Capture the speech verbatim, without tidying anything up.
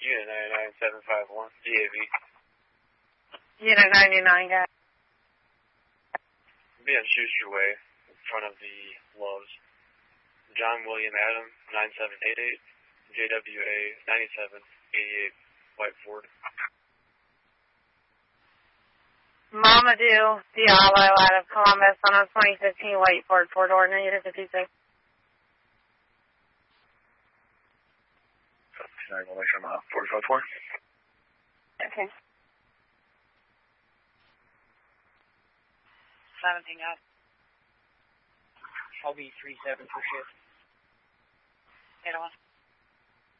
Unit ninety-nine seven five one, D A V. Unit ninety-nine, guys. Be on Schuster Way, in front of the Lowe's. John William Adam, nine seven eight eight, J W A ninety-seven eighty-eight, White Ford. Mamadou Diallo out of Columbus on a twenty fifteen White Ford, four-door, negative fifty-six. nine one from uh, four five four. Okay. seventeen, guys. I'll be three seven for shift. Eight on.